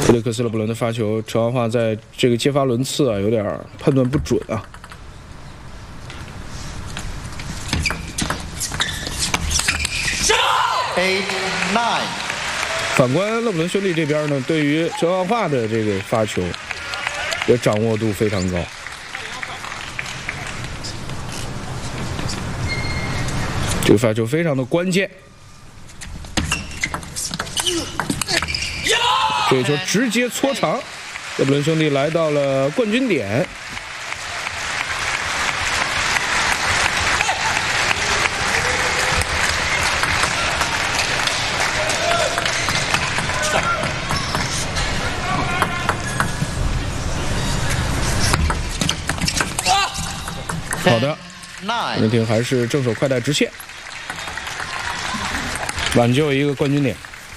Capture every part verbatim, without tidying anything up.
菲利克斯勒布伦的发球，陈浩化在这个接发轮次啊，有点判断不准啊。 Eight nine。 反观勒布伦兄弟这边呢，对于陈浩化的这个发球，的掌握度非常高。这个发球非常的关键。 这个球直接搓长，勒布伦兄弟来到了冠军点。好的，阿根廷还是正手快带直线，挽救一个冠军点。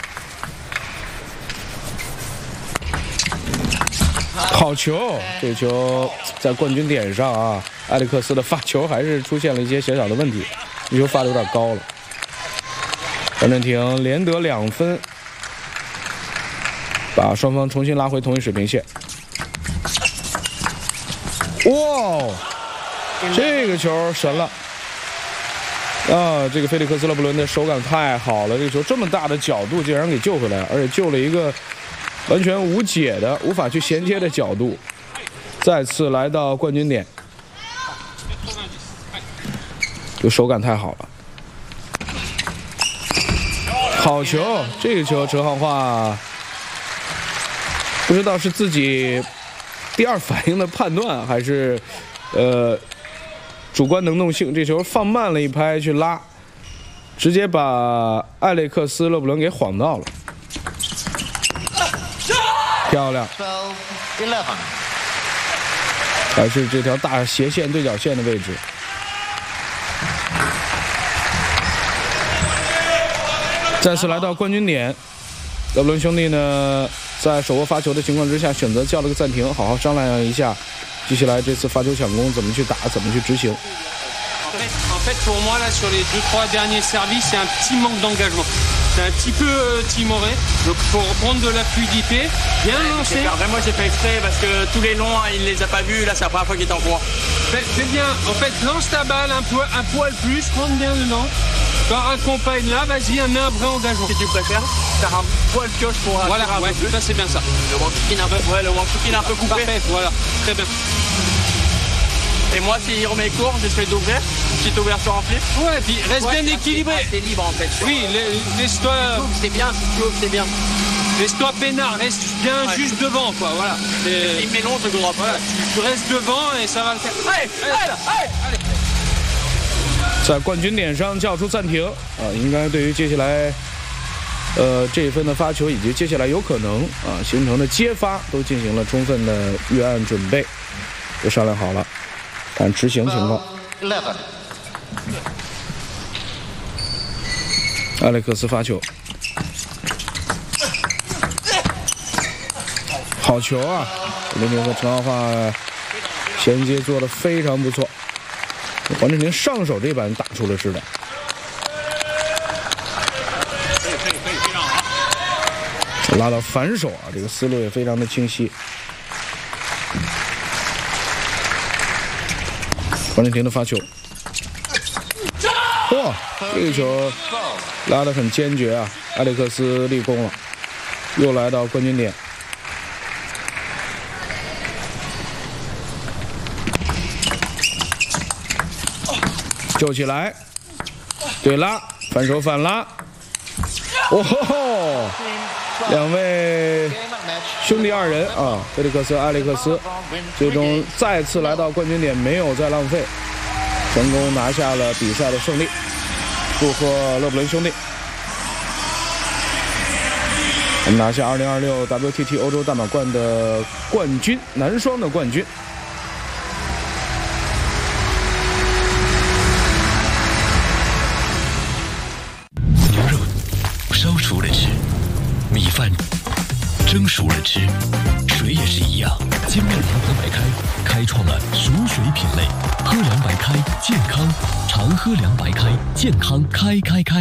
好球！这球在冠军点上啊，埃里克斯的发球还是出现了一些小小的问题，这球发的有点高了。阿根廷连得两分，把双方重新拉回同一水平线。哇，这个球神了！啊，这个菲利克斯勒布伦的手感太好了，这个球这么大的角度竟然给救回来，而且救了一个。 完全无解的、无法去衔接的角度，再次来到冠军点，这手感太好了，好球！这个球陈浩化不知道是自己第二反应的判断，还是呃主观能动性，这球放慢了一拍去拉，直接把埃里克斯勒布伦给晃到了。 漂亮，还是这条大斜线对角线的位置。再次来到冠军点，勒布伦兄弟呢，在手握发球的情况之下，选择叫了个暂停，好好商量一下，接下来这次发球抢攻怎么去打，怎么去执行。 En fait, pour moi, là, sur les deux, trois derniers services, c'est un petit manque d'engagement. C'est un petit peu euh, timoré. Donc, il faut reprendre de la fluidité, bien lancer. Après, moi, j'ai fait exprès parce que tous les longs, il les a pas vus. Là, c'est la première fois qu'il est en courant. C'est bien. En fait, lance ta balle un, po un poil plus, rentre bien dedans. Quand accompagne là, vas-y, mets un vrai engagement. Si tu préfères, faire un poil pioche pour voilà, un ouais, peu plus. Ça, c'est bien ça. Le one-foot un peu, ouais, le one-foot un peu coupé. Parfait, voilà. Très bien. Et moi, s'il remet court, j'essaie d'ouvrir. Petite ouverture en flip. Ouais, puis reste ouais, bien équilibré. C'est libre en fait. Oui, laisse-toi. C'est bien, si tu ouvres, c'est bien. Laisse-toi peinard, reste bien ouais. juste devant, quoi. Voilà. Il met long, ce gros. Voilà, tu restes devant et ça va le faire. Allez, allez, allez, allez. 在冠军点上叫出暂停啊，应该对于接下来，呃，这一分的发球以及接下来有可能啊形成的接发都进行了充分的预案准备，都商量好了。 看执行情况。埃里克斯发球，好球啊！黄振廷和陈浩化衔接做得非常不错。黄振廷上手这板打出了似的。拉到反手啊，这个思路也非常的清晰。 黄振廷的发球，哇，这个球拉得很坚决啊！埃里克斯立功了，又来到冠军点。救起来，对拉，反手反拉，哦吼吼！两位兄弟二人啊，菲利克斯、埃里克斯，最终再次来到冠军点，没有再浪费，成功拿下了比赛的胜利。祝贺勒布伦兄弟，我们拿下二零二六 W T T 欧洲大满贯的冠军，男双的冠军。 牛肉烧熟了吃，米饭蒸熟了吃，水也是一样。精酿联合白开开创了熟水品类，喝凉白开健康，常喝凉白开健康，开开开。